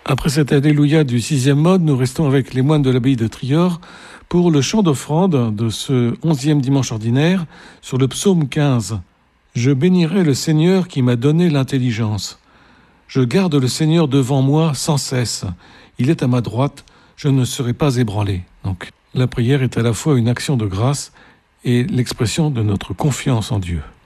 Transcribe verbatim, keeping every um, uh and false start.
Après cet Alléluia du sixième mode, nous restons avec les moines de l'abbaye de Trior pour le chant d'offrande de ce onzième dimanche ordinaire sur le psaume quinze. Je bénirai le Seigneur qui m'a donné l'intelligence. Je garde le Seigneur devant moi sans cesse. Il est à ma droite, je ne serai pas ébranlé. Donc, la prière est à la fois une action de grâce et l'expression de notre confiance en Dieu.